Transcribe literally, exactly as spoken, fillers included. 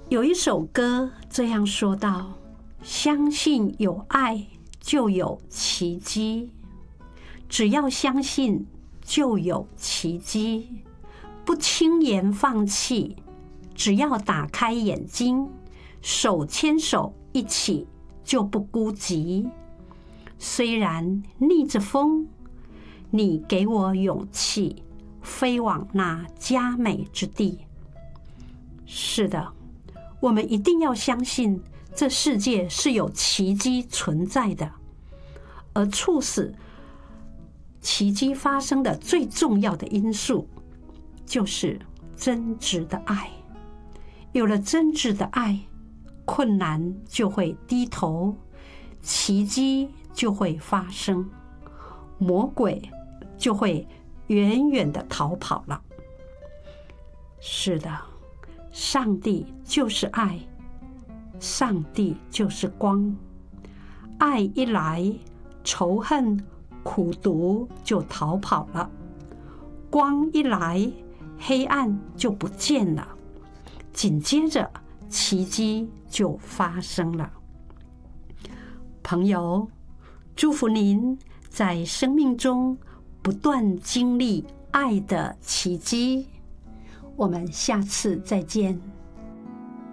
有一首歌这样说道：相信有爱就有奇迹，只要相信就有奇迹，不轻言放弃，只要打开眼睛，手牵手一起就不孤寂。虽然逆着风，你给我勇气，飞往那佳美之地。是的，我们一定要相信这世界是有奇迹存在的，而促使奇迹发生的最重要的因素就是真挚的爱。有了真挚的爱，困难就会低头，奇迹就会发生，魔鬼就会远远地逃跑了。是的，上帝就是爱，上帝就是光。爱一来，仇恨、苦毒就逃跑了；光一来，黑暗就不见了。紧接着，奇迹就发生了。朋友，祝福您在生命中不断经历爱的奇迹。我们下次再见。